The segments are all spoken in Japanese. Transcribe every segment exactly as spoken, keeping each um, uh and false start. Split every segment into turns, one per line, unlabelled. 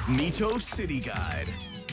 Mito City Guide.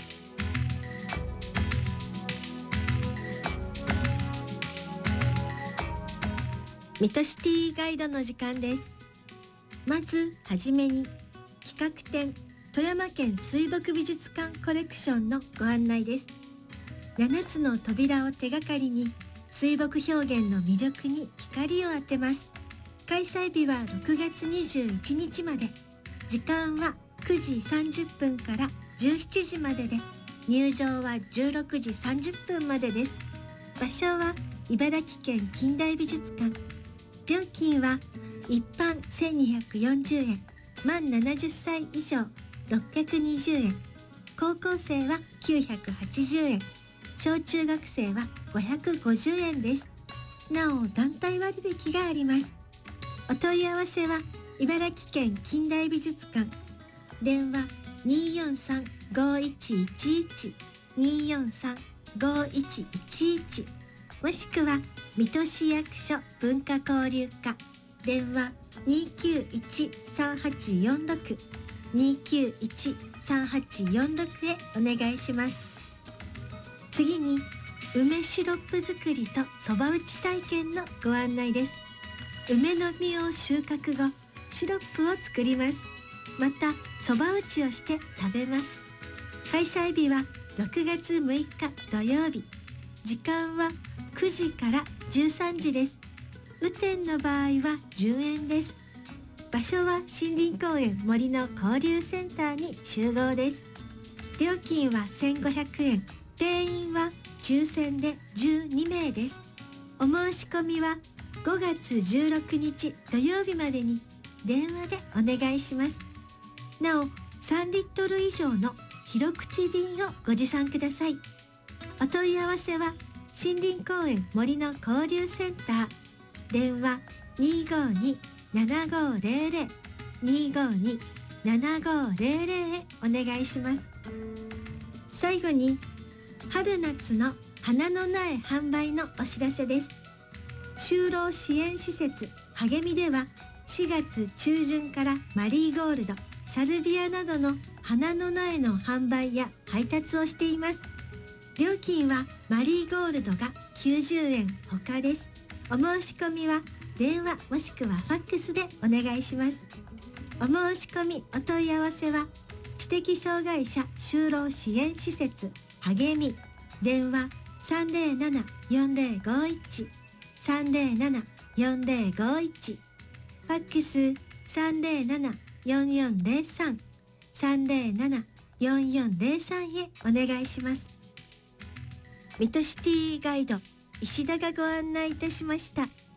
水戸シティガイドの時間です。まずはじめに企画展富山県水墨美術館コレクションのご案内です。ななつの扉を手がかりに水墨表現の魅力に光を当てます。開催日はろくがつにじゅういちにちまで、時間はくじさんじゅっぷんからじゅうしちじまでで、入場はじゅうろくじさんじゅっぷんまでです。場所は茨城県近代美術館。料金は一般せんにひゃくよんじゅうえん、満ななじゅっさい以上ろっぴゃくにじゅうえん、高校生はきゅうひゃくはちじゅうえん、小中学生はごひゃくごじゅうえんです。なお団体割引があります。お問い合わせは茨城県近代美術館、電話 にーよんさん ごいちいちいち にーよんさん ごいちいちいち、もしくは水戸市役所文化交流課、電話 にーきゅういち さんはちよんろく にーきゅういち さんはちよんろく へお願いします。次に梅シロップ作りとそば打ち体験のご案内です。梅の実を収穫後、シロップを作ります。またそば打ちをして食べます。開催日はろくがつむいか土曜日、時間はくじからじゅうさんじです。雨天の場合はじゅうえんです。場所は森林公園森の交流センターに集合です。料金はせんごひゃくえん、定員は抽選でじゅうにめいです。お申し込みはごがつじゅうろくにち土曜日までに電話でお願いします。なおさんリットル以上の広口瓶をご持参ください。お問い合わせは森林公園森の交流センター、電話 にーごーに ななごーぜろぜろ にーごーに ななごーぜろぜろ へお願いします。最後に春夏の花の苗販売のお知らせです。就労支援施設励みではしがつちゅうじゅんからマリーゴールド、サルビアなどの花の苗の販売や配達をしています。料金はマリーゴールドがきゅうじゅうえんほかです。お申し込みは電話もしくはファックスでお願いします。お申し込みお問い合わせは知的障害者就労支援施設励み、電話 さんぜろなな よんぜろごいち さんぜろなな よんぜろごいち、ファックス さんぜろなな よんよんぜろさん さんぜろなな よんよんぜろさん へお願いします。水戸シティガイド石田がご案内いたしました。